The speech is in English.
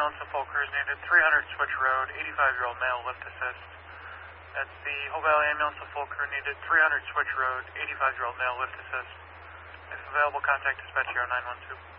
Ambulance of full crews needed. 300 Switch Road, 85-year-old male, lift assist. That's the Hope Valley Ambulance of full crew needed. 300 Switch Road, 85-year-old male, lift assist. If available, contact dispatch 0912.